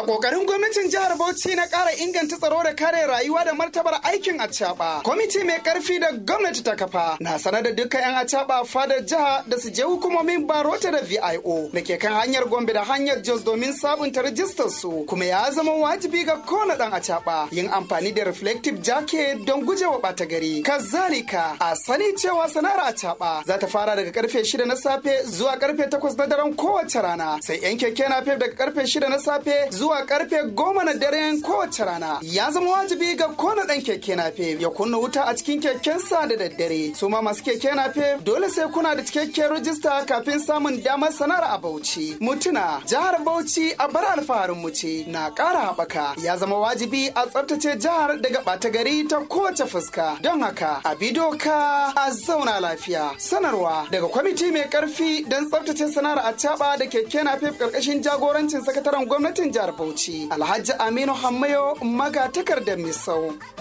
A ƙoƙarin gwamnatin jihar Bauchi na ƙara inganta tsaro da kare rayuwa da martabar aikin acaɓa, kwamiti mai ƙarfi da gwamnati ta kafa na sanar da dukkan 'yan acaɓa fadar jiha da su je hukumomin Barota da VIO da ke kan hanyar Gombe da hanyar Jos domin sabunta rajistar su, kuma ya zama wajibi ga kowane ɗan acaɓa yin amfani da reflective jacket don gujewa ɓata gari. Kazalika a sani cewa sana'ar acaɓa za ta fara daga karfe 6 na safe zuwa karfe 8 na daren kowace rana, sai 'yan keke napep daga karfe 6 na safe zuwa karfe 10 na daren kowace rana. Ya zama wajibi ga kowane ɗan keke napep ya kunna wuta a cikin kekensa da daddare. Su ma masu keke napep dole sai kuna da cikakken rajista kafin samun damar sana'ar a Bauchi. Mutuna jihar Bauchi a bar alfaharin mu ce na ƙara haɓaka. Ya zama wajibi a tsaftace jihar daga ɓata gari ta kowace fuska. Don haka a bi doka a zauna lafiya. Sanarwa daga kwamiti mai ƙarfi don tsaftace sana'ar acaɓa da keke napep ƙarƙashin jagorancin sakataren gwamnatin jihar Bauchi Alhaji Aminu Hammayo magatakardar Misau.